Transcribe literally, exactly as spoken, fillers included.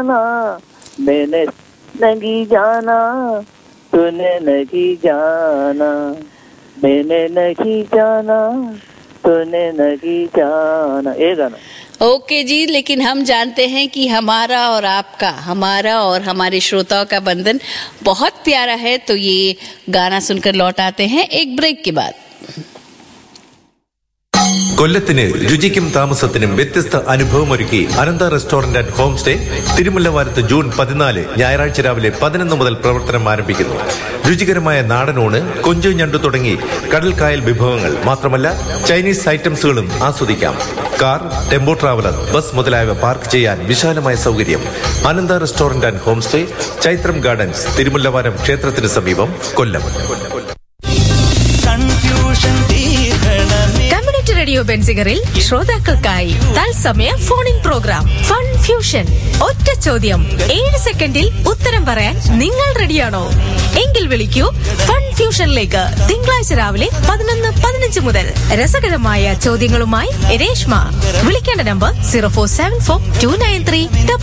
जाना मैंने नहीं जाना तूने नहीं जाना मैंने नहीं जाना तूने नहीं जाना. ये गाना. ओके जी, लेकिन हम जानते हैं कि हमारा और आपका, हमारा और हमारे श्रोताओं का बंधन बहुत प्यारा है. तो ये गाना सुनकर लौट आते हैं एक ब्रेक के बाद. കൊല്ലത്തിന് രുചിക്കും താമസത്തിനും വ്യത്യസ്ത അനുഭവമൊരുക്കി അനന്ത restaurant and home stay തിരുമുല്ലവാരത്ത് June പതിനാല് ഞായറാഴ്ച രാവിലെ പതിനൊന്ന് മുതൽ പ്രവർത്തനം ആരംഭിക്കുന്നു. രുചികരമായ നാടനൂണ്, കൊഞ്ചു ഞണ്ടു തുടങ്ങി കടൽക്കായൽ വിഭവങ്ങൾ മാത്രമല്ല ചൈനീസ് ഐറ്റംസുകളും ആസ്വദിക്കാം. കാർ, ടെമ്പോ ട്രാവലർ, ബസ് മുതലായവ പാർക്ക് ചെയ്യാൻ വിശാലമായ സൗകര്യം. അനന്ത restaurant and home stay, Chaithram gardens, Thirumullavaram ക്ഷേത്രത്തിന് സമീപം, കൊല്ലം. കമ്മ്യൂണിറ്റി റേഡിയോ ബെൻസിഗറിൽ ശ്രോതാക്കൾക്കായി തത്സമയ phone in programme fun fusion. ഒറ്റ ചോദ്യം, ഏഴ് സെക്കൻഡിൽ ഉത്തരം പറയാൻ നിങ്ങൾ റെഡിയാണോ? എങ്കിൽ വിളിക്കൂ ഫൺ ഫ്യൂഷനിലേക്ക് തിങ്കളാഴ്ച രാവിലെ പതിനൊന്ന് പതിനഞ്ച് മുതൽ. രസകരമായ ചോദ്യങ്ങളുമായി രേഷ്മ. വിളിക്കേണ്ട number zero four seven four to nine three